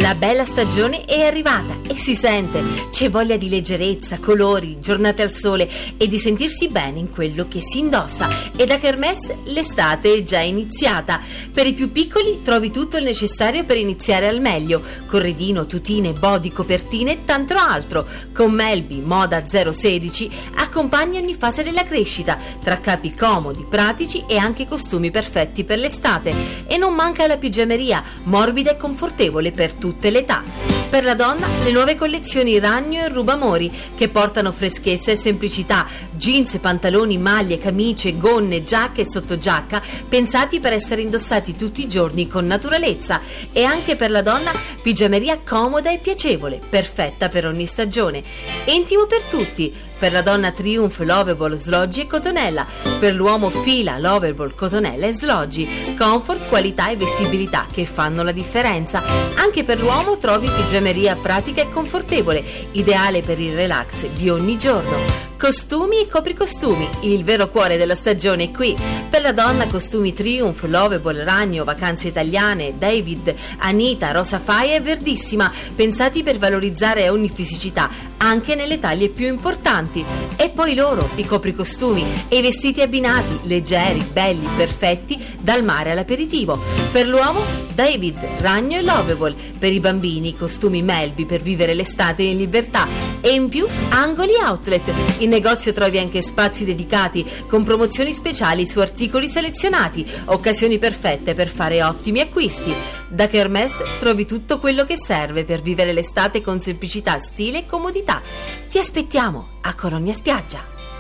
La bella stagione è arrivata e si sente. C'è voglia di leggerezza, colori, giornate al sole e di sentirsi bene in quello che si indossa. E da Kermesse l'estate è già iniziata. Per i più piccoli trovi tutto il necessario per iniziare al meglio: corredino, tutine, body, copertine e tanto altro. Con Melby Moda 016 accompagni ogni fase della crescita, tra capi comodi, pratici e anche costumi perfetti per l'estate. E non manca la pigiameria, morbida e confortevole per tutte le età. Per la donna le nuove collezioni Ragno e Rubamori, che portano freschezza e semplicità, jeans, pantaloni, maglie, camicie, gonne, giacche e sottogiacca pensati per essere indossati tutti i giorni con naturalezza. E anche per la donna pigiameria comoda e piacevole, perfetta per ogni stagione. Intimo per tutti. Per la donna Triumph, Lovable, Sloggi e Cotonella. Per l'uomo Fila, Lovable, Cotonella e Sloggi. Comfort, qualità e vestibilità che fanno la differenza. Anche per l'uomo trovi pigiameria pratica e confortevole, ideale per il relax di ogni giorno. Costumi e copricostumi, il vero cuore della stagione è qui. Per la donna costumi Triumph, Lovable, Ragno, Vacanze Italiane, David, Anita, Rosa Faia e Verdissima, pensati per valorizzare ogni fisicità, anche nelle taglie più importanti. E poi loro, i copricostumi e i vestiti abbinati, leggeri, belli, perfetti, dal mare all'aperitivo. Per l'uomo, David, Ragno e Lovable. Per i bambini, costumi Melby per vivere l'estate in libertà. E in più, angoli outlet. In negozio trovi anche spazi dedicati con promozioni speciali su articoli selezionati, occasioni perfette per fare ottimi acquisti. Da Kermesse trovi tutto quello che serve per vivere l'estate con semplicità, stile e comodità. Ti aspettiamo a Colonia Spiaggia.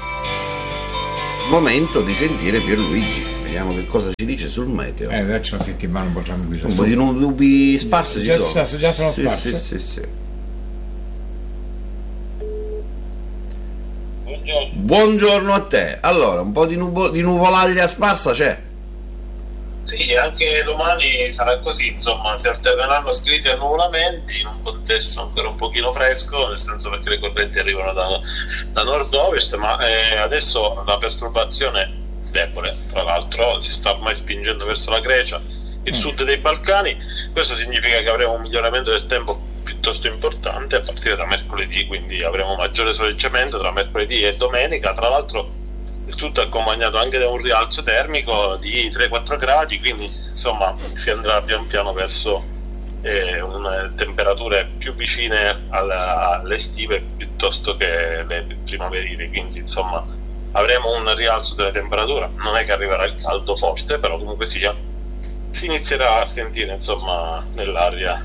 Momento di sentire Pierluigi. Vediamo che cosa ci dice sul meteo. Dacci una settimana un po' tranquilla. Un po' di nubi sparse già sono sparse. Sì. Buongiorno a te. Allora, un po' di nuvolaglia sparsa c'è? Sì, anche domani sarà così, insomma, si alterneranno scritti e annuvolamenti in un contesto ancora un pochino fresco, nel senso perché le correnti arrivano da nord-ovest, ma adesso la perturbazione debole, tra l'altro si sta ormai spingendo verso la Grecia, il sud dei Balcani. Questo significa che avremo un miglioramento del tempo piuttosto importante a partire da mercoledì, quindi avremo maggiore soleggiamento tra mercoledì e domenica, tra l'altro il tutto accompagnato anche da un rialzo termico di 3-4 gradi, quindi insomma si andrà pian piano verso temperature più vicine alle estive piuttosto che le primaverili, quindi insomma avremo un rialzo delle temperature. Non è che arriverà il caldo forte, però comunque sia si inizierà a sentire insomma nell'aria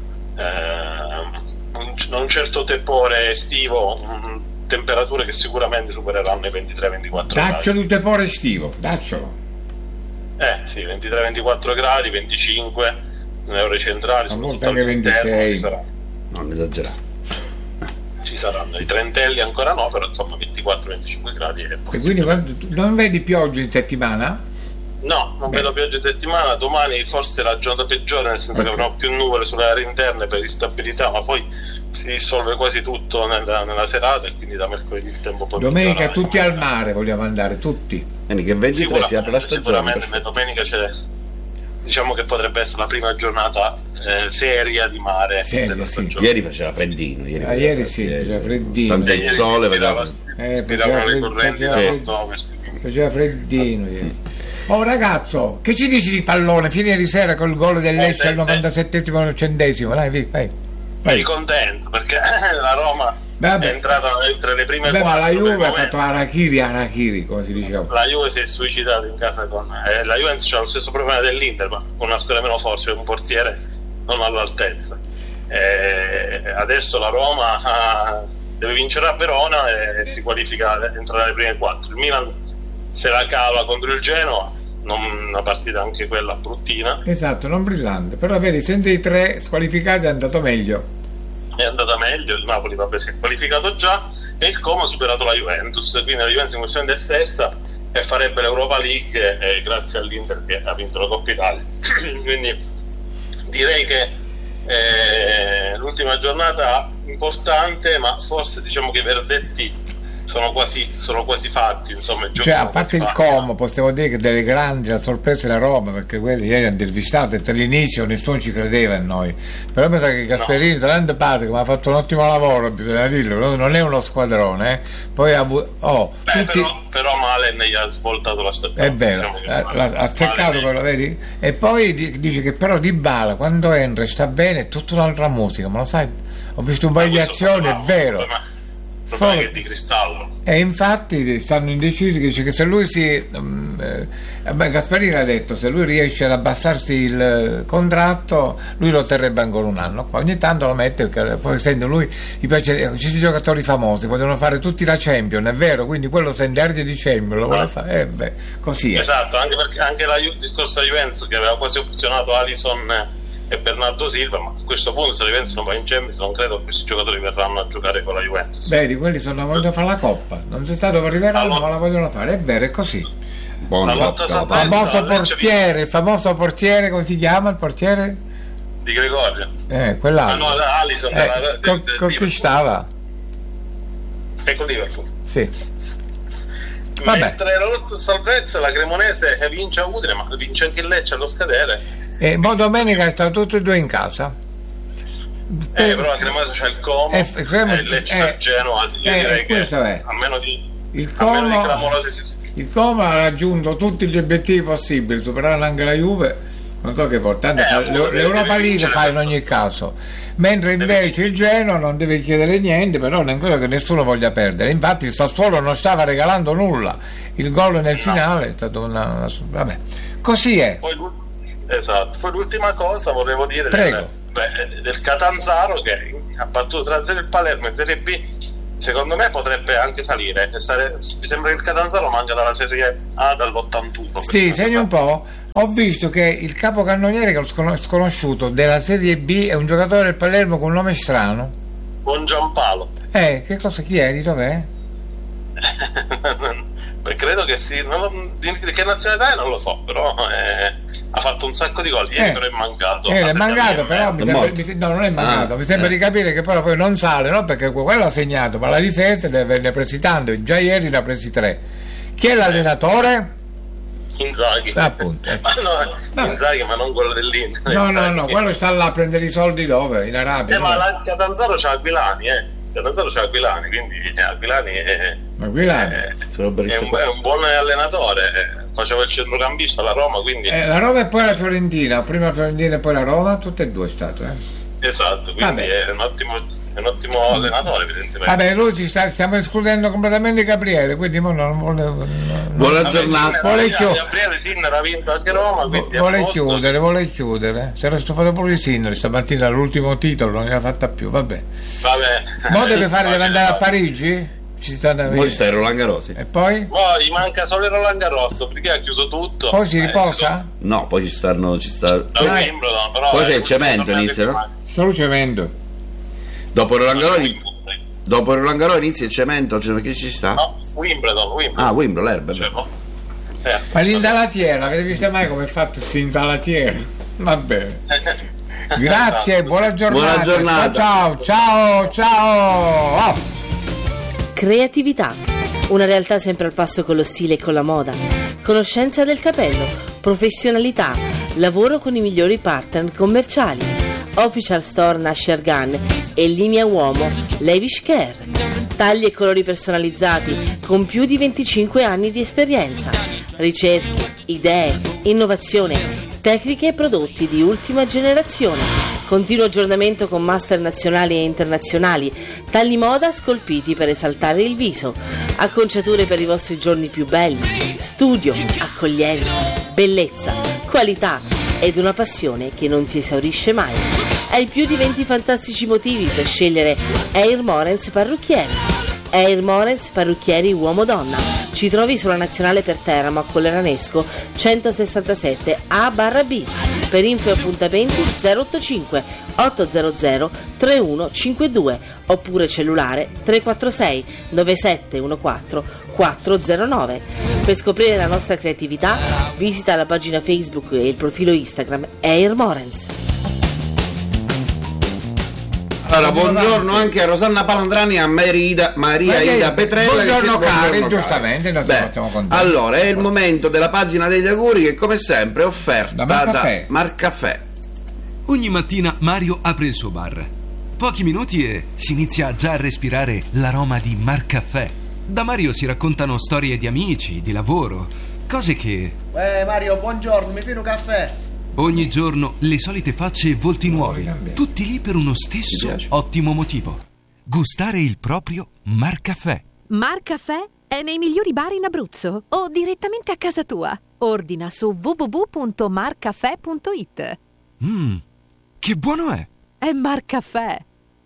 un certo tepore estivo, temperature che sicuramente supereranno i 23-24 gradi. Daccelo un tepore estivo, daccelo. Sì, 23-24 gradi, 25 nelle ore centrali, a volte anche 26. Non esagerare. Ci saranno i trentelli, ancora no, però insomma 24-25 gradi è possibile. E quindi non vedi pioggia in settimana? No, non vedo pioggia in settimana. Domani forse è la giornata peggiore, nel senso che avremo più nuvole sulle aree interne per instabilità, ma poi si dissolve quasi tutto nella serata e quindi da mercoledì il tempo poi domenica tutti al mare vogliamo andare, tutti. Quindi che 23 si apre la stagione. Sicuramente domenica c'è, diciamo che potrebbe essere la prima giornata seria di mare della stagione. Ieri faceva freddino. Ieri faceva freddino. Stante il sole, faceva le correnti da nord-ovest. Faceva freddino ieri. Oh ragazzo, che ci dici di pallone? Fino ieri sera col gol del Lecce al 97esimo centesimo, vai. Sei contento perché la Roma è entrata tra le prime quattro. Ma la Juve ha fatto Arachiri, come si diceva. La Juve si è suicidata in casa con la Juventus c'ha lo stesso problema dell'Inter, ma con una squadra meno forte, un portiere non all'altezza. Adesso la Roma deve vincere a Verona e si qualifica, entra nelle prime quattro. Il Milan se la cava contro il Genoa, una partita anche quella bruttina. Esatto, non brillante, però vedi, senza i tre squalificati è andato meglio. È andata meglio, il Napoli si è qualificato già e il Como ha superato la Juventus, quindi la Juventus in questo momento è sesta e farebbe l'Europa League grazie all'Inter che ha vinto la Coppa Italia. Quindi direi che l'ultima giornata importante, ma forse diciamo che i verdetti sono quasi fatti, insomma. Cioè, a parte il Como, possiamo dire che delle grandi, la sorpresa della Roma, perché quelli ieri hanno intervistato e all'inizio nessuno ci credeva in noi, però mi sa che Gasperini, grande padre, che mi ha fatto un ottimo lavoro, bisogna dirlo, non è uno squadrone, poi ha tutti... però Malen gli ha svoltato la stagione. È vero, ha seccato quello, vedi? E poi dice che però Dybala quando entra sta bene, è tutta un'altra musica, ma lo sai? Ho visto un paio di azioni, è vero. Solo che è di cristallo. E infatti stanno indecisi, che dice che se lui Gasperini ha detto, se lui riesce ad abbassarsi il contratto lui lo terrebbe ancora un anno, ogni tanto lo mette, perché poi essendo lui gli piace, ci sono giocatori famosi, vogliono fare tutti la Champions, è vero, quindi quello senderdi di Champions lo vuole fare, così è. Esatto, anche perché anche il discorso di Juventus che aveva quasi opzionato Alisson e Bernardo Silva, ma a questo punto se la Juventus non va in Champions non credo che questi giocatori verranno a giocare con la Juventus. Vedi, quelli vogliono fare la Coppa, non c'è stato per arrivare, ma la vogliono fare, è vero, è così. Il famoso portiere, come si chiama il portiere? Di Gregorio. Quell'altro. Alisson. Con chi stava? E con Liverpool. Sì. Mentre la lotta salvezza, la Cremonese vince a Udine, ma vince anche il Lecce allo scadere. E domenica stanno tutti e due in casa. Però la Cremonese c'è il Como e il Lecce c'è il Genoa. Io direi che a meno di clamorose. Il Como ha raggiunto tutti gli obiettivi possibili, superando anche la Juve, non so che importante, l'Europa League fa in ogni caso, mentre invece il Genoa non deve chiedere niente, però non credo che nessuno voglia perdere. Infatti il Sassuolo non stava regalando nulla, il gol nel finale è stato vabbè, così è. Esatto, poi l'ultima cosa volevo dire del Catanzaro, che ha battuto 3-0 il Palermo in Serie B. Secondo me potrebbe anche salire. Mi sembra che il Catanzaro manca dalla Serie A dall'81. Sì, segni un po'. Ho visto che il capocannoniere, che è sconosciuto, della Serie B è un giocatore del Palermo con un nome strano. Buon Giampalo. Che cosa, chi è? Di dov'è? Credo che sì. Di che nazionalità è non lo so, però ha fatto un sacco di gol. Ieri però è mancato. È mancato, però non è mancato. Mi sembra di capire che però poi non sale, no? Perché quello ha segnato, ma la difesa ne ha presi tanto. Già ieri ne ha presi 3. Chi è l'allenatore? Inzaghi. Appunto. Inzaghi, ma non quello dell'Inter. No, quello sta là a prendere i soldi dove? In Arabia. Ma la Catanzaro c'ha Aquilani, Catanzaro c'ha Aquilani, quindi Aquilani è un buon allenatore. Faceva il centrocampista alla Roma, quindi la Roma e poi la Fiorentina, prima la Fiorentina e poi la Roma, tutte e due è stato. Esatto, quindi è un ottimo allenatore, evidentemente. Vabbè, lui stiamo escludendo completamente Gabriele, quindi non buona giornata. Gabriele Sinner ha vinto anche Roma, vuole chiudere. Si era stufato pure di Sinner stamattina, l'ultimo titolo non gliel'ha fatta più, vabbè. Ma deve andare a Parigi? Poi sta Roland Garros. E poi? Gli manca solo il Roland Garros, perché ha chiuso tutto. Poi si riposa? No, poi ci sta. Poi c'è il cemento, inizia, no? Solo cemento. Dopo il Roland Garros inizia il cemento, cioè perché ci sta? No, Wimbledon. Ah, Wimbledon, l'erba. Ma l'insalatiera, avete visto mai come è fatto questa insalatiera? Va bene. Grazie, buona giornata. Ciao. Creatività, una realtà sempre al passo con lo stile e con la moda, conoscenza del capello, professionalità, lavoro con i migliori partner commerciali, Official Store Nasher Gun e linea uomo Lavish Care, tagli e colori personalizzati con più di 25 anni di esperienza, ricerche, idee, innovazione, tecniche e prodotti di ultima generazione. Continuo aggiornamento con master nazionali e internazionali, tagli moda scolpiti per esaltare il viso, acconciature per i vostri giorni più belli, studio, accoglienza, bellezza, qualità ed una passione che non si esaurisce mai. Hai più di 20 fantastici motivi per scegliere Air Morens Parrucchieri. Air Morens Parrucchieri uomo-donna. Ci trovi sulla Nazionale per Teramo a Colleranesco 167 A/B. Per info e appuntamenti 085 800 3152 oppure cellulare 346 9714 409. Per scoprire la nostra creatività visita la pagina Facebook e il profilo Instagram Air Morens. Allora, buongiorno anche a Rosanna Palandrani e a Maria Ida Petrella. Buongiorno cari, giustamente, noi siamo contenti. Allora, è il momento della pagina degli auguri che come sempre è offerta da Marcaffè. Ogni mattina Mario apre il suo bar. Pochi minuti e si inizia già a respirare l'aroma di Marcaffè. Da Mario si raccontano storie di amici, di lavoro, cose che... Mario, buongiorno, mi fai un caffè? Ogni giorno le solite facce e volti nuovi, tutti lì per uno stesso ottimo motivo: gustare il proprio Marcaffè. Marcaffè è nei migliori bar in Abruzzo o direttamente a casa tua. Ordina su www.marcaffè.it. Che buono è! È Marcaffè.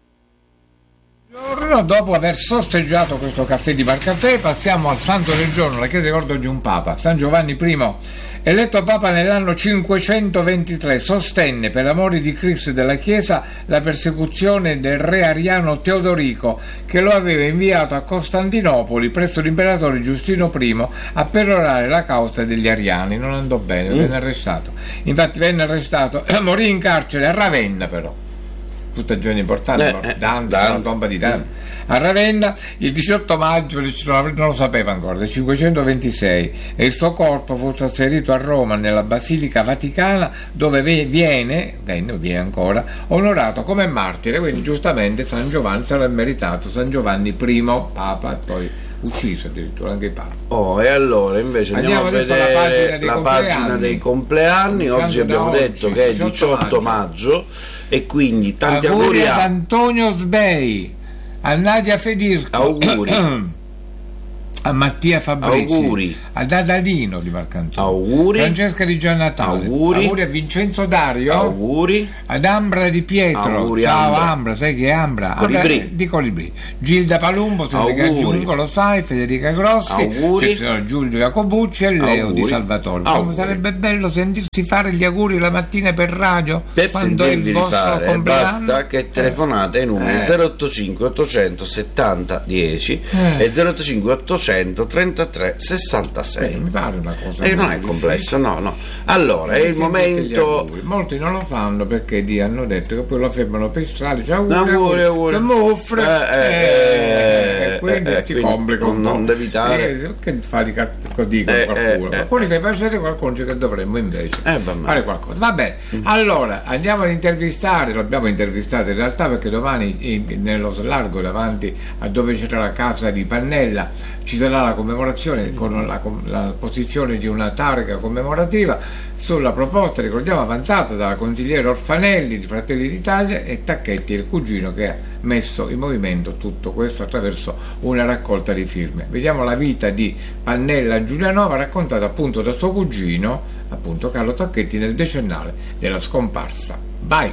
Dopo aver sorseggiato questo caffè di Marcaffè, passiamo al santo del giorno, la Chiesa ricorda oggi un Papa, San Giovanni I, eletto Papa nell'anno 523, sostenne per amore di Cristo e della Chiesa la persecuzione del re ariano Teodorico, che lo aveva inviato a Costantinopoli presso l'imperatore Giustino I a perorare la causa degli ariani. Non andò bene, venne arrestato. Infatti venne arrestato, morì in carcere a Ravenna però. Tutta giorni importante, Dante, la tomba di Dante. A Ravenna il 18 maggio, non lo sapeva ancora, del 526, e il suo corpo fu trasferito a Roma nella Basilica Vaticana, dove viene ancora onorato come martire. Quindi giustamente San Giovanni se l'ha meritato, San Giovanni I, Papa, e poi ucciso addirittura anche il Papa. E allora invece andiamo a vedere la pagina dei compleanni. Oggi abbiamo detto che è 18 maggio e quindi tanti auguri ad Antonio Sbei, a Nadia Fedirco, auguri a Mattia Fabrizi, auguri ad Adalino di Marcantonio, auguri Francesca di Giannatale, auguri a Vincenzo Dario, auguri ad Ambra Di Pietro, auguri, ciao Ambra, sai che è Ambra? Di Colibrì, Gilda Palumbo, se che aggiungo lo sai, Federica Grossi, auguri, il signor Giulio Jacobucci e Leo auguri, di Salvatore. Auguri. Sarebbe bello sentirsi fare gli auguri la mattina per radio, per quando è il vostro compleanno. Basta che telefonate ai numeri 085 870 10 e 085 833 66. Mi pare una cosa non è complesso, no. Allora è il momento. Molti non lo fanno perché hanno detto che poi lo fermano per strada, auguri, e quindi ti complica un po'. Non devi evitare che fare così con qualcuno. Alcuni fai piacere, qualcuno che dovremmo invece fare qualcosa. Va bene, allora andiamo ad intervistare, lo abbiamo intervistato in realtà perché domani nello largo davanti a dove c'era la casa di Pannella ci sarà la commemorazione con la posizione di una targa commemorativa sulla proposta, ricordiamo, avanzata dalla consigliere Orfanelli di Fratelli d'Italia e Tacchetti, il cugino, che ha messo in movimento tutto questo attraverso una raccolta di firme. Vediamo la vita di Pannella Giulianova raccontata appunto da suo cugino, appunto Carlo Tacchetti, nel decennale della scomparsa. Vai!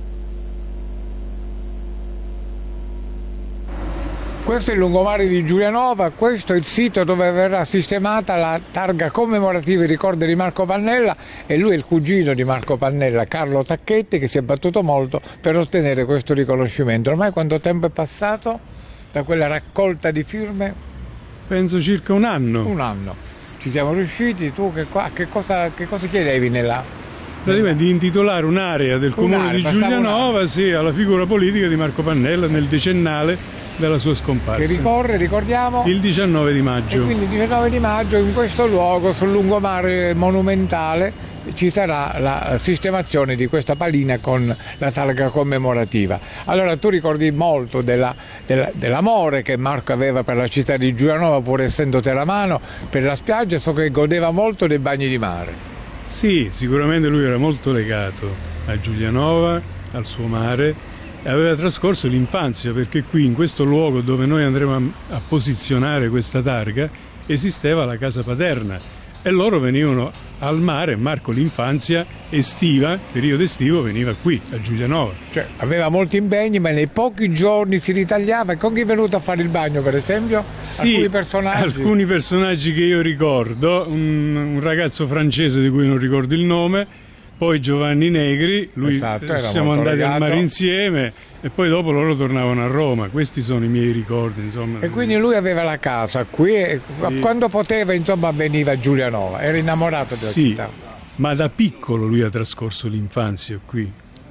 Questo è il lungomare di Giulianova, questo è il sito dove verrà sistemata la targa commemorativa in ricordo di Marco Pannella e lui è il cugino di Marco Pannella, Carlo Tacchetti, che si è battuto molto per ottenere questo riconoscimento. Ormai quanto tempo è passato da quella raccolta di firme? Penso circa un anno. Un anno. Ci siamo riusciti, tu che cosa chiedevi nella... Praticamente di intitolare un'area del comune di Giulianova alla figura politica di Marco Pannella nel decennale della sua scomparsa. Che ricorre, ricordiamo? Il 19 di maggio. E quindi il 19 di maggio in questo luogo, sul lungomare monumentale, ci sarà la sistemazione di questa palina con la targa commemorativa. Allora tu ricordi molto dell'amore che Marco aveva per la città di Giulianova, pur essendo teramano, per la spiaggia, so che godeva molto dei bagni di mare. Sì, sicuramente lui era molto legato a Giulianova, al suo mare, e aveva trascorso l'infanzia, perché qui in questo luogo dove noi andremo a posizionare questa targa esisteva la casa paterna e loro venivano al mare. Marco l'infanzia estiva, periodo estivo, veniva qui a Giulianova. Cioè aveva molti impegni, ma nei pochi giorni si ritagliava. Con chi è venuto a fare il bagno, per esempio? Sì, alcuni personaggi che io ricordo, un ragazzo francese di cui non ricordo il nome, poi Giovanni Negri, lui siamo andati al mare insieme e poi dopo loro tornavano a Roma. Questi sono i miei ricordi, insomma. E quindi lui aveva la casa qui e quando poteva, insomma, veniva a Giulianova, era innamorato della città. Ma da piccolo lui ha trascorso l'infanzia qui.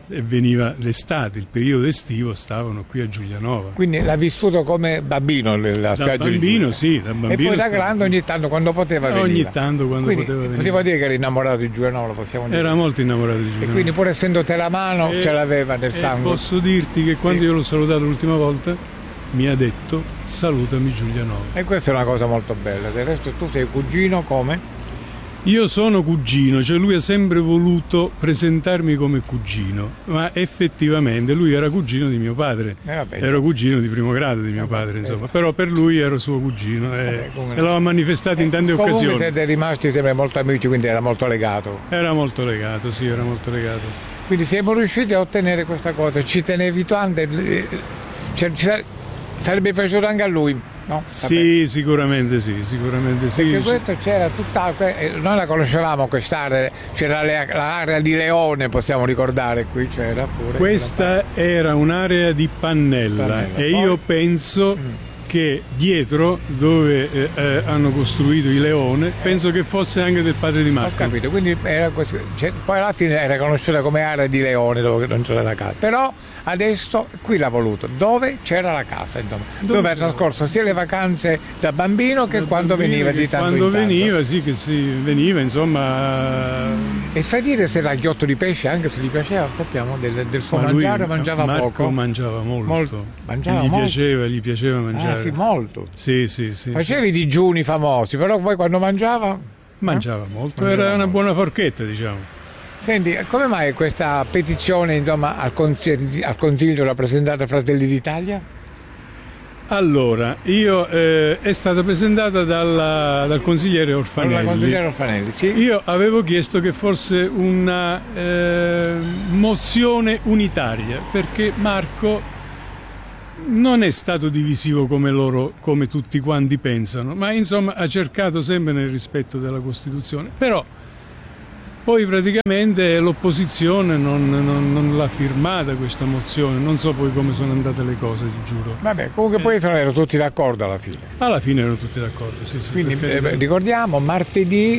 e veniva l'estate, il periodo estivo, stavano qui a Giulianova. Quindi l'ha vissuto come bambino la spiaggia da bambino, sì, da bambino. E poi da grande ogni tanto quando poteva venire. Ogni tanto quando poteva venire. Possiamo dire che era innamorato di Giulianova, lo possiamo dire. Era molto innamorato di Giulianova. E quindi pur essendo te la mano ce l'aveva nel sangue. Posso dirti che quando io l'ho salutato l'ultima volta mi ha detto salutami Giulianova. E questa è una cosa molto bella. Del resto tu sei cugino come? Io sono cugino, cioè lui ha sempre voluto presentarmi come cugino, ma effettivamente lui era cugino di mio padre, ero cugino di primo grado di mio padre, insomma, però per lui ero suo cugino e l'ho manifestato in tante occasioni. Comunque siete rimasti sempre molto amici, quindi era molto legato. Era molto legato, sì, era molto legato. Quindi siamo riusciti a ottenere questa cosa, ci tenevi tanto, sarebbe piaciuto anche a lui. No? Sì, sicuramente sì. Perché questo c'era tutta, noi la conoscevamo quest'area, c'era l'area di Leone, possiamo ricordare, qui c'era pure. Questa era un'area di Pannella. E poi, io penso che dietro dove hanno costruito il Leone, penso che fosse anche del padre di Marco. Ho capito, quindi era così, poi alla fine era conosciuta come area di Leone dove non c'era la casa, però adesso qui l'ha voluto, dove c'era la casa, insomma, dove ha trascorso sia le vacanze da bambino che quando veniva di tanto in tanto. Quando veniva, sì, che si veniva, insomma. E sai dire se era ghiotto di pesce, anche se gli piaceva, sappiamo, del suo mangiare, mangiava Marco poco. Mangiava molto. Mangiava gli piaceva mangiare. Sì, molto. Sì. Facevi digiuni famosi, però poi quando mangiava molto, era una buona forchetta, diciamo. Senti, come mai questa petizione, insomma, al Consiglio l'ha presentata Fratelli d'Italia? Allora, è stata presentata dal consigliere Orfanelli. La consigliere Orfanelli, sì. Io avevo chiesto che fosse una mozione unitaria, perché Marco non è stato divisivo come tutti quanti pensano, ma insomma ha cercato sempre nel rispetto della Costituzione. Però poi praticamente l'opposizione non l'ha firmata questa mozione, non so poi come sono andate le cose, ti giuro. Vabbè, comunque poi erano tutti d'accordo alla fine. Alla fine erano tutti d'accordo, sì. Quindi ricordiamo martedì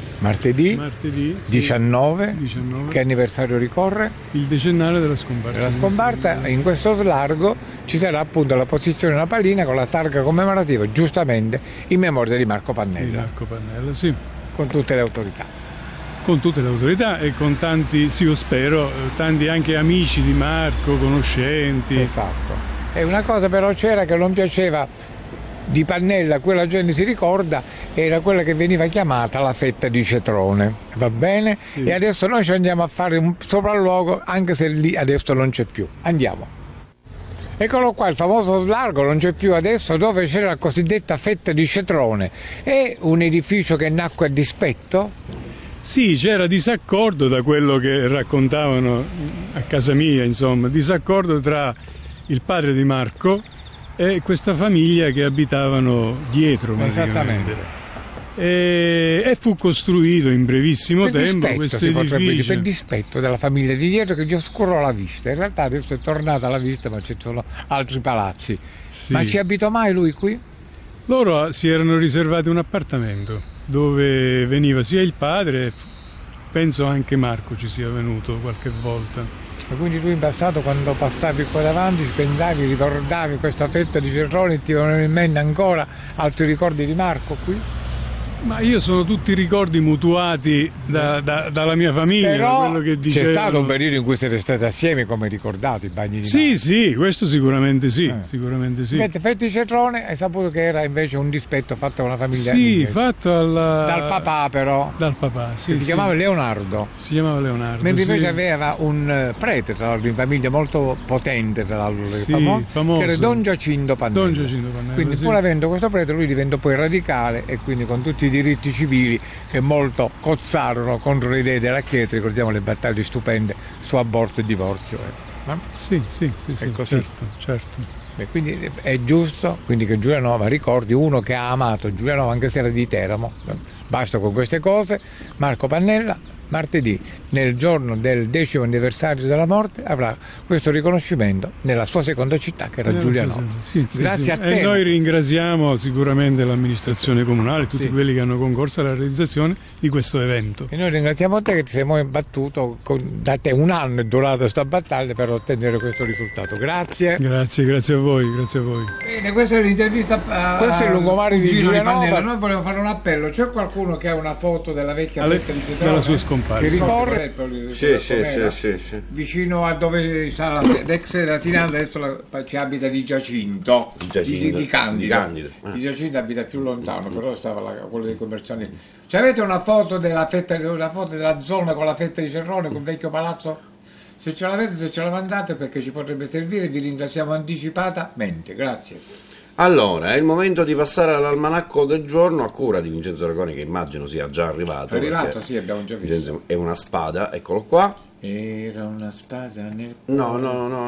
19, che anniversario ricorre? Il decennale della scomparsa. In questo slargo ci sarà appunto la posizione napalina con la targa commemorativa, giustamente in memoria di Marco Pannella. Di Marco Pannella, sì. Con tutte le autorità. Con tutte le autorità e con tanti, sì, io spero, tanti anche amici di Marco, conoscenti. Esatto. E una cosa però c'era che non piaceva di Pannella, quella gente si ricorda, era quella che veniva chiamata la fetta di cetrone, va bene? Sì. E adesso noi ci andiamo a fare un sopralluogo, anche se lì adesso non c'è più. Andiamo. Eccolo qua, il famoso slargo non c'è più adesso, dove c'era la cosiddetta fetta di cetrone. È un edificio che nacque a dispetto? Sì, c'era disaccordo, da quello che raccontavano a casa mia, insomma, disaccordo tra il padre di Marco e questa famiglia che abitavano dietro. Esattamente. E fu costruito in brevissimo tempo questo edificio. Per dispetto della famiglia di dietro che gli oscurò la vista. In realtà adesso è tornata la vista, ma ci sono altri palazzi. Sì. Ma ci abitò mai lui qui? Loro si erano riservati un appartamento dove veniva sia il padre, penso anche Marco ci sia venuto qualche volta. E quindi tu in passato, quando passavi qua davanti, pensavi, ricordavi questa fetta di cetrone e ti venivano in mente ancora altri ricordi di Marco qui? Ma io sono tutti ricordi mutuati dalla mia famiglia. Però quello che dicevano. C'è stato un periodo in cui siete stati assieme, come ricordato, i bagni di mare. Sì, questo sicuramente sì, sicuramente sì. Fetta di cetrone, hai saputo che era invece un dispetto fatto con la famiglia? Sì, fatto dal papà però. Dal papà, sì. Si chiamava Leonardo. Si chiamava Leonardo. Mentre invece aveva un prete, tra l'altro, in famiglia molto potente, tra l'altro, famoso, che era Don Giacinto Pannella. Quindi pur avendo questo prete, lui diventò poi radicale e quindi con tutti i diritti civili che molto cozzarono contro le idee della Chiesa. Ricordiamo le battaglie stupende su aborto e divorzio. Sì, è così. Certo. E quindi è giusto che Giulianova ricordi uno che ha amato Giulianova anche se era di Teramo. Basta con queste cose. Marco Pannella, martedì, nel giorno del 10° anniversario della morte, avrà questo riconoscimento nella sua seconda città, che era Giulianova. Grazie a te. E noi ringraziamo sicuramente l'amministrazione comunale, tutti quelli che hanno concorso alla realizzazione di questo evento. E noi ringraziamo te che ti sei battuto, da te un anno è durata questa battaglia per ottenere questo risultato. Grazie. Grazie a voi, grazie a voi. Bene, questa è l'intervista questo è il lungomare di Giulianova. Noi vogliamo fare un appello, c'è qualcuno che ha una foto della vecchia fetta di Cetrone? Della sua scomparsa. Che ricorre sì. vicino a dove sarà l'ex Latinale, adesso ci abita di Giacinto, di Candido. Di Giacinto abita più lontano, però stava quello dei commercianti. Cioè, avete una foto della zona con la fetta di Cerrone, con il vecchio palazzo? Se ce l'avete, se ce la mandate, perché ci potrebbe servire, vi ringraziamo anticipatamente, grazie. Allora, è il momento di passare all'almanacco del giorno a cura di Vincenzo Reconi, che immagino sia già arrivato. È arrivato, sì, abbiamo già visto. Vincenzo è una spada, eccolo qua. Era una spada nel... No.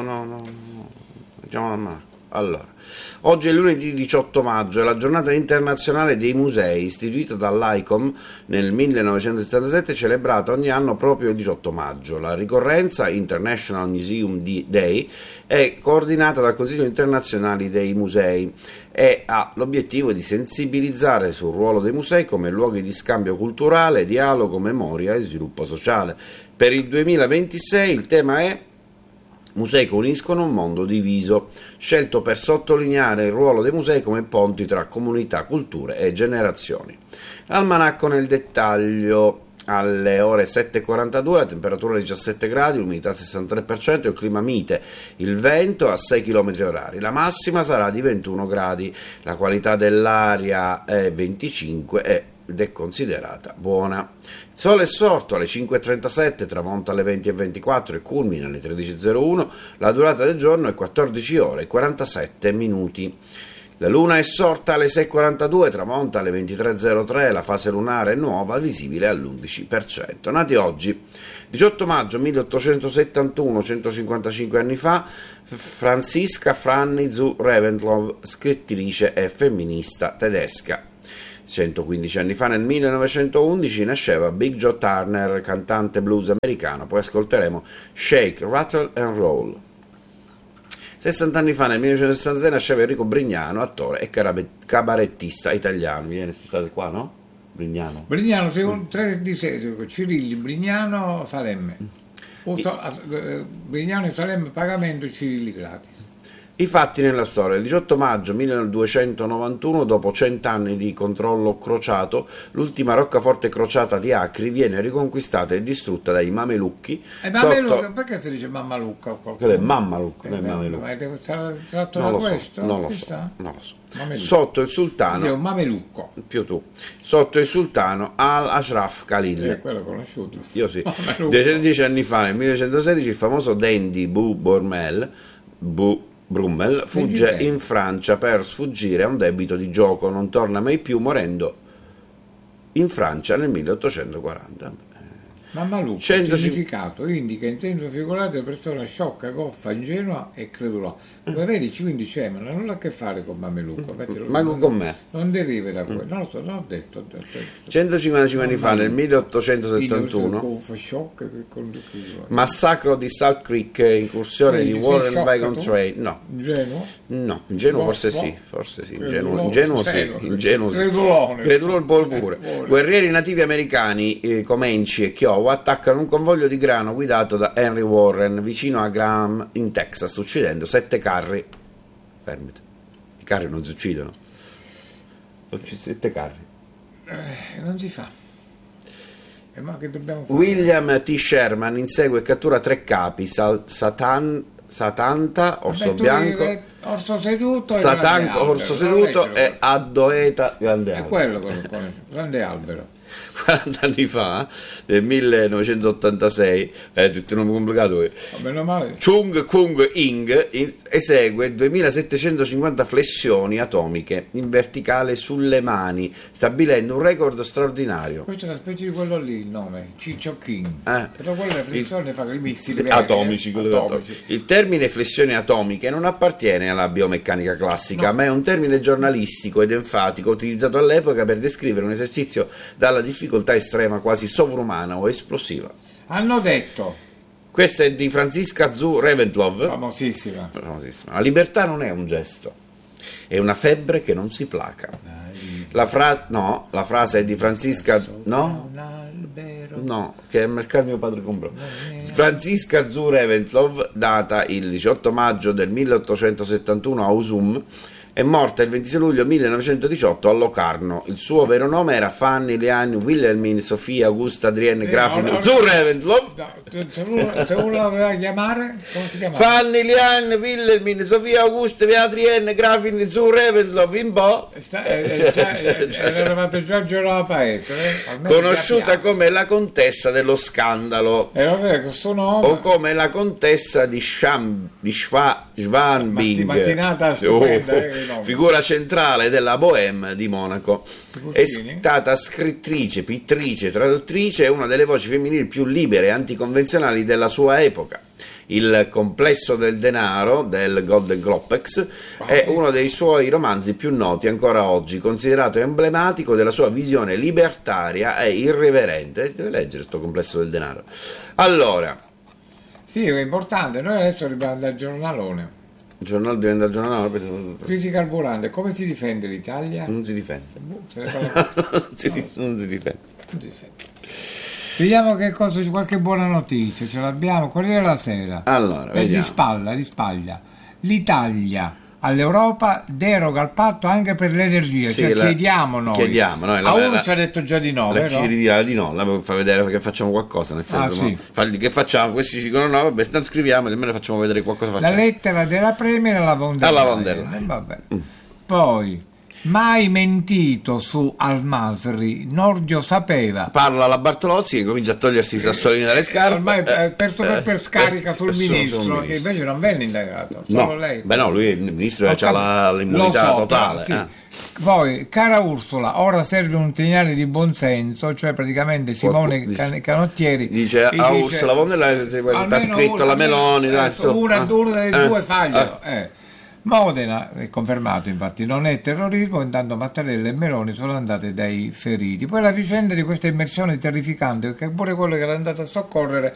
Facciamo l'almanacco. Allora, oggi è lunedì 18 maggio, è la giornata internazionale dei musei, istituita dall'ICOM nel 1977, celebrata ogni anno proprio il 18 maggio. La ricorrenza, International Museum Day, è coordinata dal Consiglio internazionale dei musei e ha l'obiettivo di sensibilizzare sul ruolo dei musei come luoghi di scambio culturale, dialogo, memoria e sviluppo sociale. Per il 2026 il tema è Musei che uniscono un mondo diviso, scelto per sottolineare il ruolo dei musei come ponti tra comunità, culture e generazioni. L'almanacco nel dettaglio. Alle ore 7.42 la temperatura è 17 gradi, l'umidità 63% e il clima mite, il vento a 6 km/h, la massima sarà di 21 gradi, la qualità dell'aria è 25 ed è considerata buona. Il sole è sorto alle 5.37, tramonta alle 20.24 e culmina alle 13.01, la durata del giorno è 14 ore e 47 minuti. La luna è sorta alle 6.42, tramonta alle 23.03, la fase lunare è nuova, visibile all'11%. Nati oggi, 18 maggio 1871, 155 anni fa, Franziska Fanny zu Reventlow, scrittrice e femminista tedesca. 115 anni fa, nel 1911, nasceva Big Joe Turner, cantante blues americano. Poi ascolteremo Shake, Rattle and Roll. 60 anni fa, nel 1966, nasceva Enrico Brignano, attore e cabarettista italiano. Viene stato qua, no? Brignano, secondo 3 di seguito, Cirilli, Brignano, Salemme. Brignano e Salemme, pagamento, Cirilli gratis. I fatti nella storia. Il 18 maggio 1291, dopo 100 anni di controllo crociato, l'ultima roccaforte crociata di Acri viene riconquistata e distrutta dai Mamelucchi. Perché si dice Mammalucca? Quello è Mammalucca, non è Mamelucco. Sarà tratto da questo? Non lo so. Sotto il sultano... Sì, un Mamelucco. Più tu. Sotto il sultano Al-Ashraf Khalil. Quello conosciuto. Io sì. 210 anni fa, nel 1916, il famoso dandy Brummel fugge in Francia per sfuggire a un debito di gioco, non torna mai più, morendo in Francia nel 1840. Mammalucco, significato, indica in senso figurato la persona sciocca, goffa, ingenua e credulosa. Come vedi, quindi c'è, ma non ha nulla a che fare con Mamelucco. Ma con me. Non deriva da quello, non lo so, non ho detto. 155 anni fa, nel 1871, massacro di Salt Creek, incursione di Warren Wagon Train. No. Ingenuo forse sì. Ingenuo sì. Credulone pure. Guerrieri nativi americani, Comanche e Kiowa, attaccano un convoglio di grano guidato da Henry Warren vicino a Graham in Texas, uccidendo 7 carri. Fermate, i carri non si uccidono. 7 carri. Non si fa. Ma che dobbiamo fare? William T. Sherman insegue e cattura 3 capi, Satanta, orso bianco, orso seduto e Addoeta, grande albero. È quello che lo conosco, grande albero. 40 anni fa, nel 1986, è tutto un nome complicato. Chung Kung Ing esegue 2750 flessioni atomiche in verticale sulle mani, stabilendo un record straordinario. Questa è una specie di quello lì, il nome, Ciccio King. Però quella flessione fa i missili atomici. Il termine flessioni atomiche non appartiene alla biomeccanica classica, ma è un termine giornalistico ed enfatico utilizzato all'epoca per descrivere un esercizio dalla dalla difficoltà estrema, quasi sovrumana o esplosiva. Hanno detto, Questa è di Franziska zu Reventlow. famosissima. La libertà non è un gesto, è una febbre che non si placa. La frase è di Franziska, no? No, che è il mercato mio padre comprò. Franziska zu Reventlow, nata il 18 maggio del 1871 a Husum, è morta il 26 luglio 1918 a Locarno. Il suo vero nome era Fanny Leanne Wilhelmine Sofia Augusta Adrienne Grafin zu Reventlow. Se uno la doveva chiamare, come si chiamava? Fanny Leanne Wilhelmine Sofia Augusta Adrienne Grafin zu Reventlow in Bo. Era arrivato Giorgio Nova Paese, Conosciuta come la contessa dello scandalo questo nome, o come la contessa di Schwabing, mattinata stupenda, figura centrale della Bohème di Monaco. È stata scrittrice, pittrice, traduttrice e una delle voci femminili più libere e anticonvenzionali della sua epoca. Il complesso del denaro del Golden Glopex è uno dei suoi romanzi più noti ancora oggi, considerato emblematico della sua visione libertaria e irreverente. Deve leggere questo complesso del denaro. Allora, sì, è importante. Noi adesso dobbiamo andare al giornalone. il giornale diventa il giornale. Crisi carburante, come si difende l'Italia? Non si difende. Se ne parla- Non si difende. Vediamo che cosa, qualche buona notizia ce l'abbiamo. Corriere della Sera. Allora, Di vediamo. spalla. L'Italia all'Europa deroga al patto anche per l'energia, Sì, cioè chiediamo noi. A uno ci ha detto già di no, vero? Ci dirà di no, la fa vedere che facciamo qualcosa, nel senso, sì. Che facciamo, questi ci dicono no, vabbè, non scriviamo, nemmeno facciamo vedere qualcosa La facciamo. lettera della Premier alla von der Leyen. Vabbè. Poi mai mentito su Al-Masri, Nordio sapeva. Parla la Bartolozzi che comincia a togliersi i sassolini dalle scarpe. Ormai perso per scarica sul ministro, che invece non venne indagato, solo lei. Beh no, lui il ministro c'ha l'immunità totale. Sì. Poi, cara Ursula, ora serve un segnale di buonsenso, cioè praticamente Simone Canottieri dice a Ursula von der Leyen sta scritto la Meloni, una delle due fagliano. Modena, è confermato infatti, non è terrorismo, intanto Mattarella e Meloni sono andate dai feriti. Poi la vicenda di questa immersione terrificante, che è pure quello che era andato a soccorrere